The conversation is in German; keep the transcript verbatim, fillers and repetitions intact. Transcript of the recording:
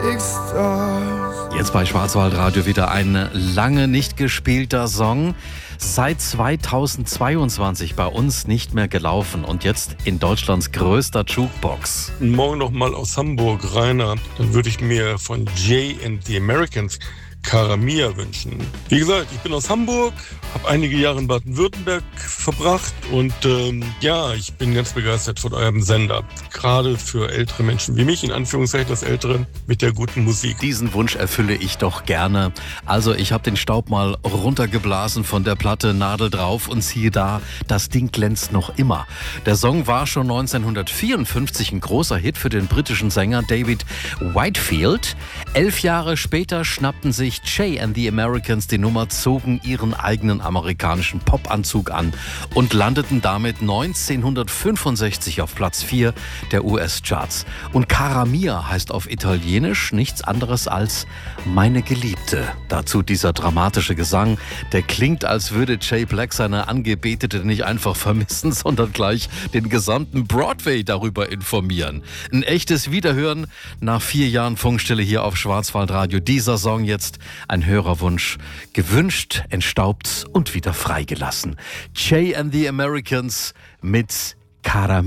Jetzt bei Schwarzwaldradio wieder ein lange nicht gespielter Song. Seit zweitausendzweiundzwanzig bei uns nicht mehr gelaufen und jetzt in Deutschlands größter Jukebox. Morgen noch mal aus Hamburg, Rainer. Dann würde ich mir von Jay and the Americans Cara Mia wünschen. Wie gesagt, ich bin aus Hamburg, habe einige Jahre in Baden-Württemberg verbracht und ähm, ja, ich bin ganz begeistert von eurem Sender. Gerade für ältere Menschen wie mich, in Anführungszeichen das Ältere, mit der guten Musik. Diesen Wunsch erfülle ich doch gerne. Also ich habe den Staub mal runtergeblasen von der Platte, Nadel drauf und siehe da, das Ding glänzt noch immer. Der Song war schon neunzehnhundertvierundfünfzig ein großer Hit für den britischen Sänger David Whitefield. Elf Jahre später schnappten sich Jay and the Americans die Nummer, zogen ihren eigenen amerikanischen Popanzug an und landeten damit neunzehnhundertfünfundsechzig auf Platz vier der U S-Charts. Und Cara Mia heißt auf Italienisch nichts anderes als meine Geliebte. Dazu dieser dramatische Gesang, der klingt, als würde Jay Black seine Angebetete nicht einfach vermissen, sondern gleich den gesamten Broadway darüber informieren. Ein echtes Wiederhören nach vier Jahren Funkstille hier auf Schwarzwaldradio. Dieser Song jetzt ein Hörerwunsch, gewünscht, entstaubt und wieder freigelassen. Jay and the Americans mit Cara Mia.